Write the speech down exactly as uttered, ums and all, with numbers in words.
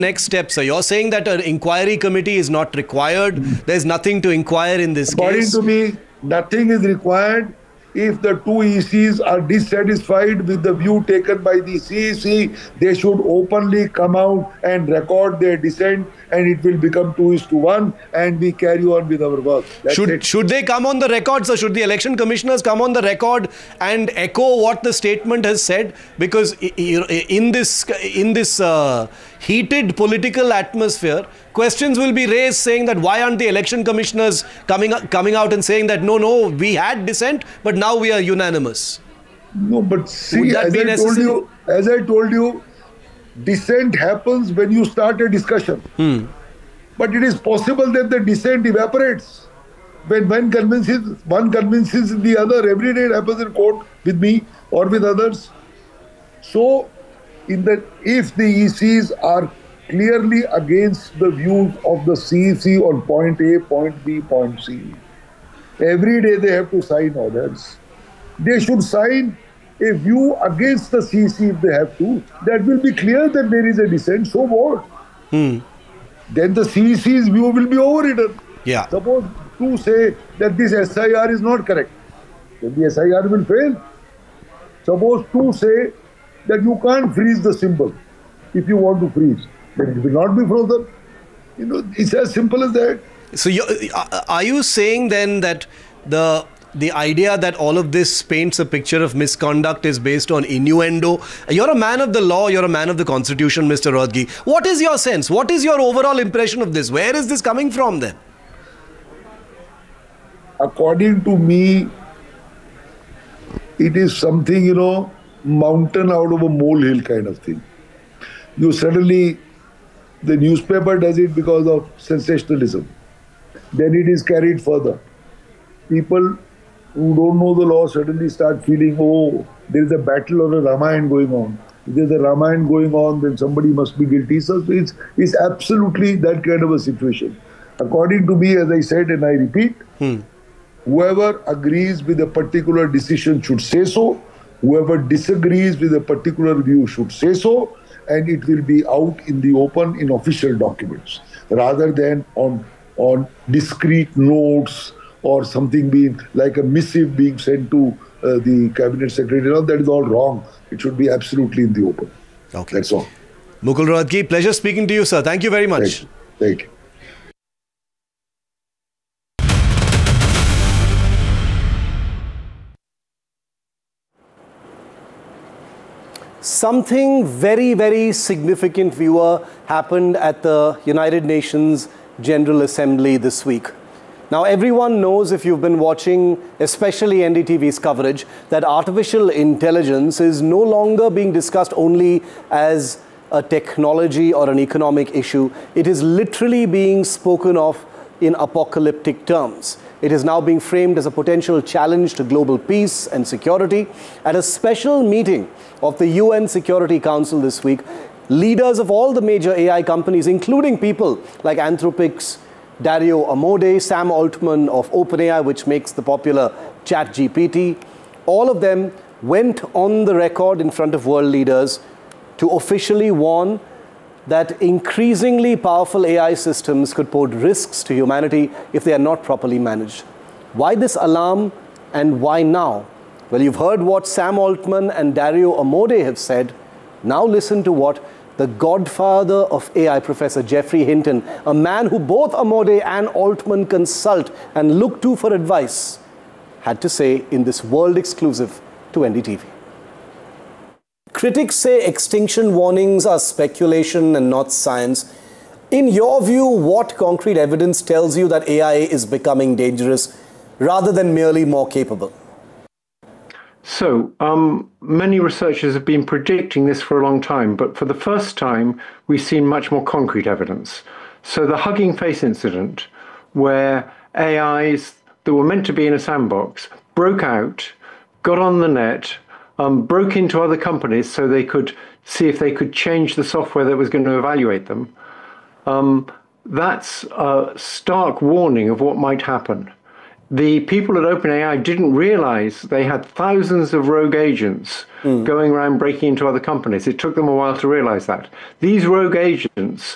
next step, sir? You're saying that an inquiry committee is not required. There's nothing to inquire in this According case. According to me, nothing is required. If the two E Cs are dissatisfied with the view taken by the C E C, they should openly come out and record their dissent, and it will become two is to one, and we carry on with our work. That's should it. should they come on the record, sir? Should the election commissioners come on the record and echo what the statement has said? Because in this in this uh, heated political atmosphere, questions will be raised saying that why aren't the election commissioners coming coming out and saying that no, no, we had dissent, but now we are unanimous. No, but see, as I told you, as I told you, dissent happens when you start a discussion. Hmm. But it is possible that the dissent evaporates. When one convinces, one convinces the other. Every day it happens in court with me or with others. So, in the, if the E Cs are clearly against the views of the C E C on point A, point B, point C, every day they have to sign orders. They should sign a view against the C E C if they have to. That will be clear that there is a dissent, so what? Hmm. Then the C E C's view will be overridden. Yeah. Suppose two say that this S I R is not correct, then the S I R will fail. Suppose two say that you can't freeze the symbol if you want to freeze, then it will not be frozen. You know, it's as simple as that. So, you're, are you saying then that the the idea that all of this paints a picture of misconduct is based on innuendo? You're a man of the law, you're a man of the constitution, Mister Rohatgi. What is your sense? What is your overall impression of this? Where is this coming from then? According to me, it is something, you know, mountain out of a molehill kind of thing. You suddenly, the newspaper does it because of sensationalism. Then it is carried further. People who don't know the law suddenly start feeling, oh, there is a battle or a Ramayana going on. If there's a Ramayana going on, then somebody must be guilty. So it's, it's absolutely that kind of a situation. According to me, as I said and I repeat, hmm. whoever agrees with a particular decision should say so. Whoever disagrees with a particular view should say so. And it will be out in the open in official documents, rather than on, on discrete notes or something being like a missive being sent to uh, the cabinet secretary. No, that is all wrong. It should be absolutely in the open. Okay. That's all. Mukul Rohatgi, pleasure speaking to you, sir. Thank you very much. Thank you. Thank you. Something very, very significant, viewer, happened at the United Nations General Assembly this week. Now, everyone knows, if you've been watching, especially N D T V's coverage, that artificial intelligence is no longer being discussed only as a technology or an economic issue. It is literally being spoken of in apocalyptic terms. It is now being framed as a potential challenge to global peace and security. At a special meeting of the U N Security Council this week, leaders of all the major A I companies, including people like Anthropic's Dario Amodei, Sam Altman of OpenAI, which makes the popular ChatGPT, all of them went on the record in front of world leaders to officially warn that increasingly powerful A I systems could pose risks to humanity if they are not properly managed. Why this alarm and why now? Well, you've heard what Sam Altman and Dario Amodei have said. Now listen to what the godfather of A I, Professor Geoffrey Hinton, a man who both Amodei and Altman consult and look to for advice, had to say in this world exclusive to N D T V. Critics say extinction warnings are speculation and not science. In your view, what concrete evidence tells you that A I is becoming dangerous rather than merely more capable? So, um, many researchers have been predicting this for a long time, but for the first time, we've seen much more concrete evidence. So the Hugging Face incident, where A Is that were meant to be in a sandbox broke out, got on the net, um, broke into other companies so they could see if they could change the software that was going to evaluate them. Um, that's a stark warning of what might happen. The people at OpenAI didn't realize they had thousands of rogue agents mm. going around breaking into other companies. It took them a while to realize that. These rogue agents